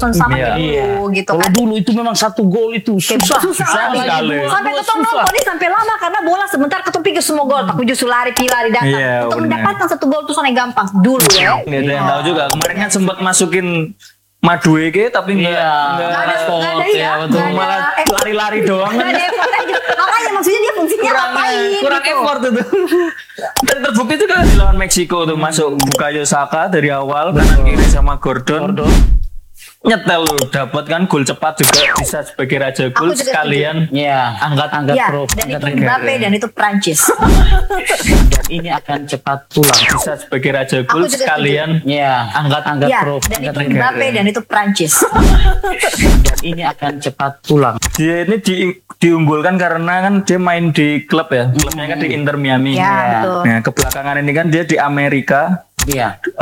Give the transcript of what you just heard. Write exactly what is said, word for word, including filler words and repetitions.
Everton sama Iya. dulu gitu Kalau kan. dulu itu memang satu gol itu susah, susah, susah sekali. sekali. Sampai ketemu nonton ini sampai lama karena bola sebentar ketemu pikir semua gol. Tapi justru lari pilari datang. Iya, Untuk benar. mendapatkan satu gol tuh sangat gampang dulu ya. Nggak ada yang tahu juga. Kemarin kan sempat masukin Madueke tapi nggak Iya. nggak Nggak ada- respon. nggak ada, iya. Ya, betul. Nggak ada Malah effort. lari-lari doang. Nggak ada effort aja. Makanya maksudnya dia fungsinya kurang ngapain kurang gitu. effort itu. Dan terbukti juga di lawan Meksiko tuh masuk Bukayo Saka dari awal kanan kiri sama Gordon. Nyetel lu dapat kan gol cepat juga bisa sebagai raja gol Aku juga sekalian Ya, angkat-angkat Ya, pro. dan itu angkat Mbappe dan itu Prancis. Dan ini akan cepat pulang. bisa sebagai raja Aku gol juga sekalian Ya, angkat-angkat Ya, pro. dan itu angkat Mbappe dan itu Prancis. Dan ini akan cepat pulang. dia ini di, diunggulkan karena kan dia main di klub ya klubnya kan di Inter Miami. Ya, betul. Nah kebelakangan ini kan dia di Amerika Iya.